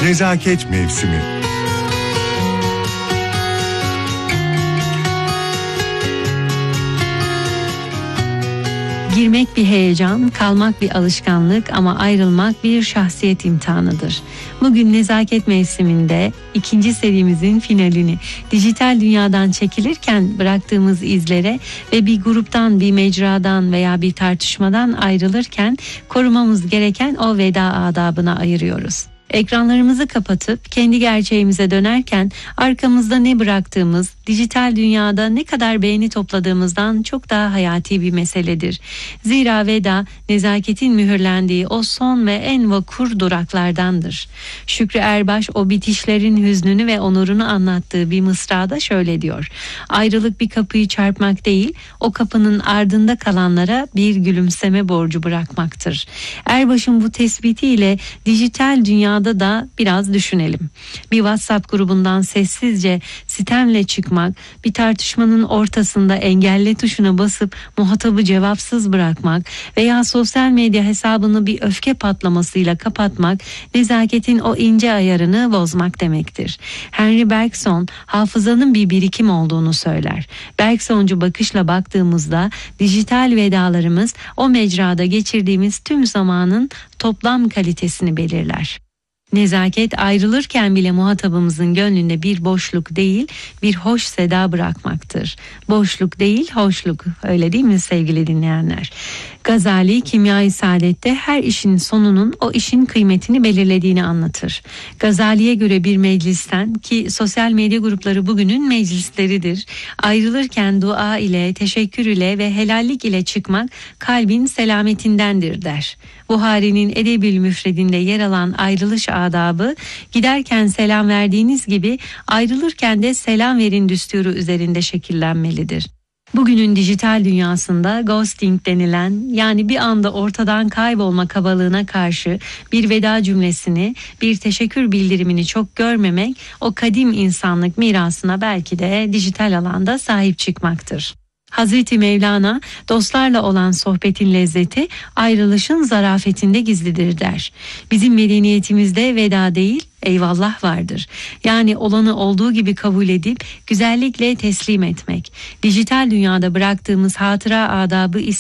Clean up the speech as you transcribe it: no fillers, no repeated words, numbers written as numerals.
Nezaket mevsimi. Girmek bir heyecan, kalmak bir alışkanlık ama ayrılmak bir şahsiyet imtihanıdır. Bugün nezaket mevsiminde 2. serimizin finalini dijital dünyadan çekilirken bıraktığımız izlere ve bir gruptan, bir mecradan veya bir tartışmadan ayrılırken korumamız gereken o veda adabına ayırıyoruz. Ekranlarımızı kapatıp kendi gerçeğimize dönerken arkamızda ne bıraktığımız, dijital dünyada ne kadar beğeni topladığımızdan çok daha hayati bir meseledir. Zira veda, nezaketin mühürlendiği o son ve en vakur duraklardandır. Şükrü Erbaş o bitişlerin hüznünü ve onurunu anlattığı bir mısrada şöyle diyor: ayrılık bir kapıyı çarpmak değil, o kapının ardında kalanlara bir gülümseme borcu bırakmaktır. Erbaş'ın bu tespitiyle dijital dünyada da biraz düşünelim. Bir WhatsApp grubundan sessizce sitemle çıkmak, bir tartışmanın ortasında engelle tuşuna basıp muhatabı cevapsız bırakmak veya sosyal medya hesabını bir öfke patlamasıyla kapatmak, nezaketin o ince ayarını bozmak demektir. Henry Bergson hafızanın bir birikim olduğunu söyler. Bergsoncu bakışla baktığımızda dijital vedalarımız o mecrada geçirdiğimiz tüm zamanın toplam kalitesini belirler. Nezaket ayrılırken bile muhatabımızın gönlünde bir boşluk değil, bir hoş seda bırakmaktır. Boşluk değil, hoşluk. Öyle değil mi sevgili dinleyenler? Gazali Kimya-i Saadet'te her işin sonunun o işin kıymetini belirlediğini anlatır. Gazali'ye göre bir meclisten, ki sosyal medya grupları bugünün meclisleridir, ayrılırken dua ile, teşekkür ile ve helallik ile çıkmak kalbin selametindendir der. Buhari'nin Edeb-ül Müfredinde yer alan ayrılış adabı, giderken selam verdiğiniz gibi ayrılırken de selam verin düsturu üzerinde şekillenmelidir. Bugünün dijital dünyasında ghosting denilen, yani bir anda ortadan kaybolma kabalığına karşı bir veda cümlesini, bir teşekkür bildirimini çok görmemek, o kadim insanlık mirasına belki de dijital alanda sahip çıkmaktır. Hazreti Mevlana, dostlarla olan sohbetin lezzeti ayrılışın zarafetinde gizlidir der. Bizim medeniyetimizde veda değil, eyvallah vardır. Yani olanı olduğu gibi kabul edip güzellikle teslim etmek. Dijital dünyada bıraktığımız hatıra adabı